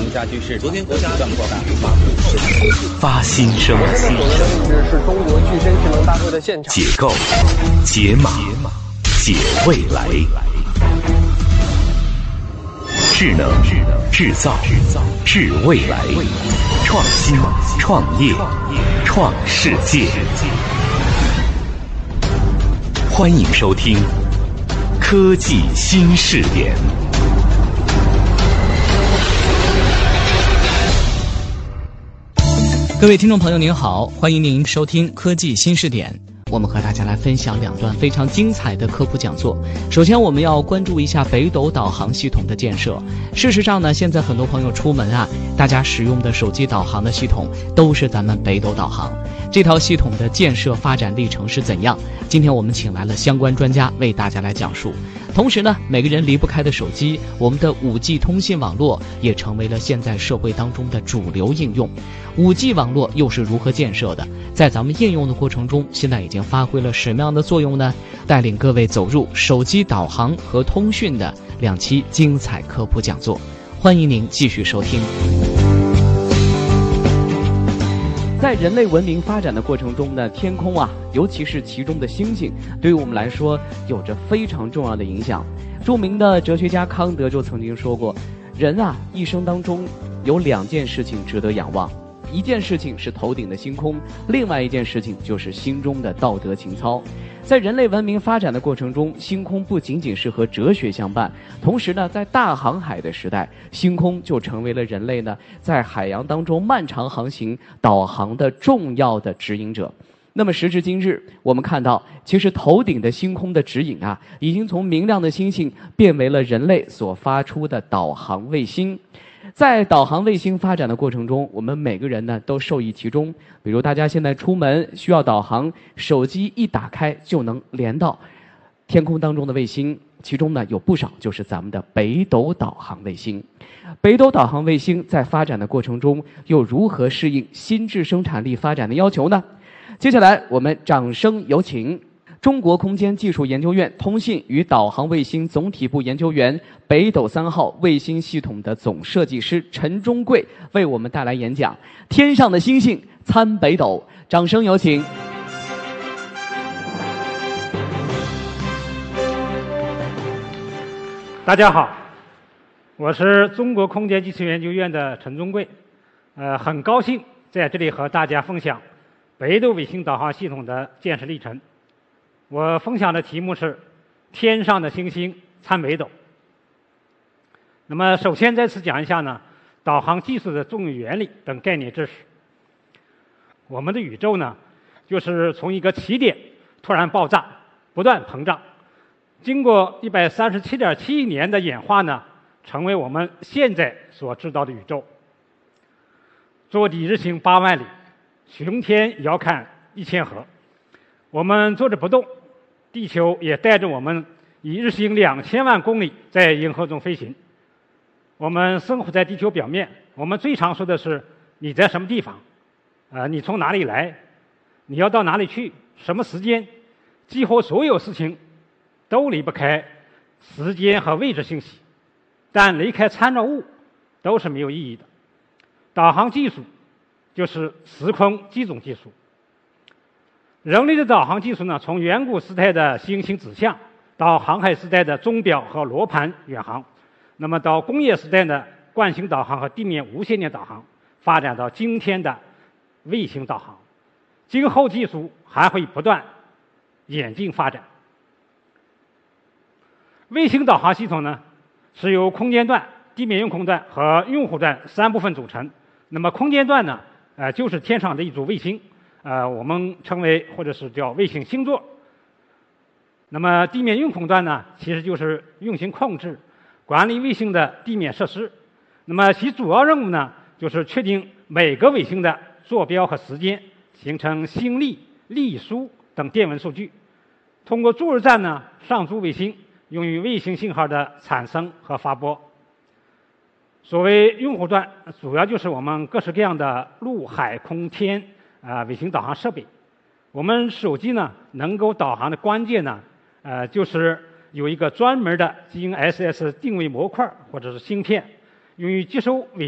加剧是昨天国家不断扩大， 发新生， 现在所在的位置是中国具身智能大会的现场。 解构，解码，解未来。智能，制造，智未来。创新，创业，创世界。欢迎收听科技新视点。 各位听众朋友您好，欢迎您收听科技新视点。我们和大家来分享两段非常精彩的科普讲座。首先我们要关注一下北斗导航系统的建设。事实上呢，现在很多朋友出门啊，大家使用的手机导航的系统都是咱们北斗导航。这套系统的建设发展历程是怎样？今天我们请来了相关专家为大家来讲述。同时呢，每个人离不开的手机，我们的 5G 通信网络也成为了现在社会当中的主流应用。5G 网络又是如何建设的？在咱们应用的过程中，现在已经发挥了什么样的作用呢？带领各位走入手机导航和通讯的2期精彩科普讲座，欢迎您继续收听。在人类文明发展的过程中呢，天空啊，尤其是其中的星星，对于我们来说有着非常重要的影响。著名的哲学家康德就曾经说过，人啊，一生当中有2件事情值得仰望，一件事情是头顶的星空，另外一件事情就是心中的道德情操。在人类文明发展的过程中，星空不仅仅是和哲学相伴，同时呢，在大航海的时代，星空就成为了人类呢在海洋当中漫长航行导航的重要的指引者。那么时至今日，我们看到，其实头顶的星空的指引啊，已经从明亮的星星变为了人类所发出的导航卫星。在导航卫星发展的过程中，我们每个人呢都受益其中。比如大家现在出门需要导航，手机一打开就能连到天空当中的卫星，其中呢有不少就是咱们的北斗导航卫星。北斗导航卫星在发展的过程中又如何适应新质生产力发展的要求呢？接下来我们掌声有请中国空间技术研究院通信与导航卫星总体部研究员、北斗3号卫星系统的总设计师陈忠贵为我们带来演讲《天上的星星参北斗》。掌声有请。 大家好，我是中国空间技术研究院的陈忠贵，很高兴在这里和大家分享北斗卫星导航系统的建设历程。我分享的题目是天上的星星参北斗。那么首先在此讲一下呢，导航技术的作用原理等概念知识。我们的宇宙呢，就是从一个起点突然爆炸，不断膨胀，经过137.7亿年的演化呢，成为我们现在所知道的宇宙。坐地日行8万里，巡天遥看1000河。我们坐着不动，地球也带着我们以日行2000万公里在银河中飞行。我们生活在地球表面，我们最常说的是你在什么地方，你从哪里来，你要到哪里去，什么时间，几乎所有事情都离不开时间和位置信息，但离开参照物都是没有意义的。导航技术就是时空机种技术。人类的导航技术呢，从远古时代的星星指向，到航海时代的钟表和罗盘远航，那么到工业时代的惯性导航和地面无线电导航，发展到今天的卫星导航。今后技术还会不断演进发展。卫星导航系统呢，是由空间段、地面用空段和用户段3部分组成。那么空间段呢，就是天上的一组卫星。我们称为或者是叫卫星星座。那么地面运控端呢，其实就是运行控制、管理卫星的地面设施。那么其主要任务呢，就是确定每个卫星的坐标和时间，形成星历、历书等电文数据。通过驻日站呢，上驻卫星，用于卫星信号的产生和发播。所谓用户端，主要就是我们各式各样的陆海空天卫星导航设备。我们手机呢能够导航的关键呢，就是有一个专门的 GNSS 定位模块或者是芯片，用于接收卫